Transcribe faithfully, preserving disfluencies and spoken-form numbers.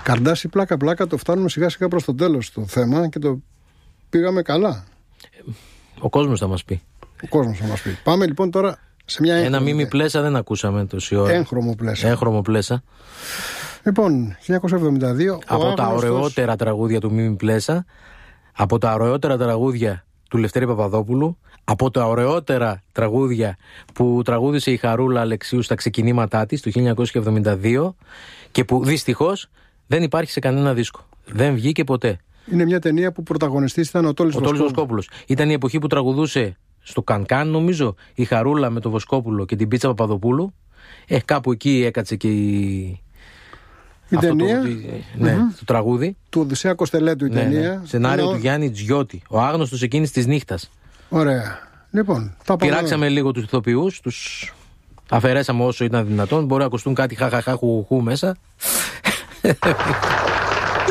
Καρντάση, πλάκα-πλάκα, το φτάνουμε σιγά-σιγά προς το τέλος το θέμα και το πήγαμε καλά. Ο κόσμος θα μας πει. Ο κόσμος θα μας πει. Πάμε λοιπόν τώρα σε μια έγχρωμη. Ένα μίμη πλέσα δεν ακούσαμε τόση ώρα. Έγχρωμο πλέσα. Έγχρωμο πλέσα. Λοιπόν, χίλια εννιακόσια εβδομήντα δύο. Από άγνωστος... τα ωραιότερα τραγούδια του Μίμη Πλέσα, από τα ωραιότερα τραγούδια του Λευτέρη Παπαδόπουλου, από τα ωραιότερα τραγούδια που τραγούδισε η Χαρούλα Αλεξίου στα ξεκινήματά της το χίλια εννιακόσια εβδομήντα δύο και που δυστυχώς δεν υπάρχει σε κανένα δίσκο. Δεν βγήκε ποτέ. Είναι μια ταινία που πρωταγωνιστής ήταν ο Τόλης Βοσκόπουλος. Βοσκόπουλος. Ήταν η εποχή που τραγουδούσε στο Κανκάν, νομίζω, η Χαρούλα με τον Βοσκόπουλο και την Πίτσα Παπαδοπούλου. Ε, κάπου εκεί έκατσε και η. Η Αυτό ταινία. Το, ναι, mm-hmm. το τραγούδι. Του Οδυσσέα Κοστελέτου η ναι, ταινία. Ναι. Σενάριο Ενώ... του Γιάννη Τζιώτη. Ο άγνωστος εκείνης της νύχτας. Ωραία. Λοιπόν, τα πειράξαμε λίγο τους ηθοποιούς, τους αφαιρέσαμε όσο ήταν δυνατόν. Μπορεί να ακουστούν κάτι χαχαχαχουχού μέσα.